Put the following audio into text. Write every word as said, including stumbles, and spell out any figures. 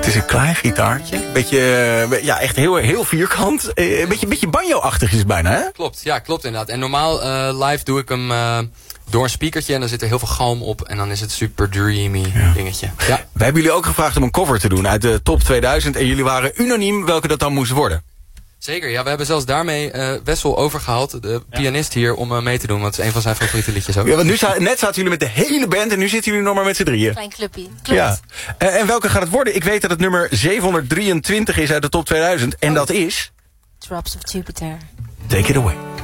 is een klein gitaartje. Beetje, uh, ja, echt heel, heel vierkant. Uh, een beetje, beetje banjo-achtig is het bijna, hè? Klopt, ja, klopt inderdaad. En normaal uh, live doe ik hem uh, door een speakertje en dan zit er heel veel galm op. En dan is het super dreamy ja. dingetje. Ja. We hebben jullie ook gevraagd om een cover te doen uit de top tweeduizend. En jullie waren unaniem welke dat dan moest worden. Zeker, ja, we hebben zelfs daarmee uh, Wessel overgehaald, de ja. pianist hier, om uh, mee te doen. Want het is een van zijn favoriete liedjes ook. Ja, want nu sta, net zaten jullie met de hele band en nu zitten jullie nog maar met z'n drieën. Klein clubje. Klopt. Ja. Uh, en welke gaat het worden? Ik weet dat het nummer zevenhonderddrieëntwintig is uit de top tweeduizend. En oh. dat is... Drops of Jupiter. Take it away.